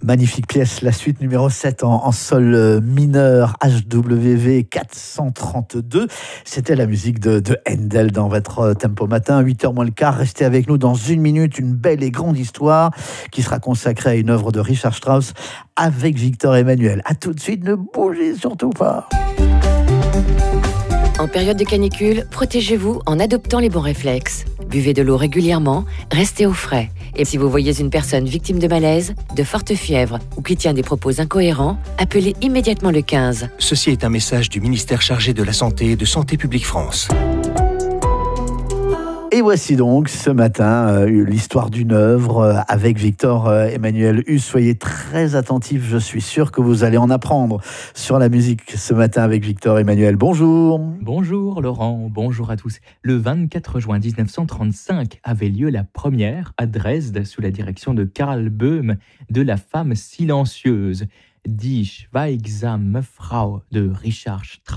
Magnifique pièce, la suite numéro 7 en sol mineur, HWV 432. C'était la musique de Handel dans votre Tempo Matin, 8h moins le quart. Restez avec nous dans une minute, une belle et grande histoire qui sera consacrée à une œuvre de Richard Strauss avec Victor Emmanuel. A tout de suite, ne bougez surtout pas. En période de canicule, protégez-vous en adoptant les bons réflexes. Buvez de l'eau régulièrement, restez au frais. Et si vous voyez une personne victime de malaise, de forte fièvre ou qui tient des propos incohérents, appelez immédiatement le 15. Ceci est un message du ministère chargé de la Santé et de Santé publique France. Et voici donc ce matin l'histoire d'une œuvre avec Victor Emmanuel Hus. Soyez très attentifs, je suis sûr que vous allez en apprendre sur la musique ce matin avec Victor Emmanuel. Bonjour. Bonjour Laurent, bonjour à tous. Le 24 juin 1935 avait lieu la première à Dresde sous la direction de Karl Böhm de La femme silencieuse, Die Schweigsame Frau de Richard Strauss.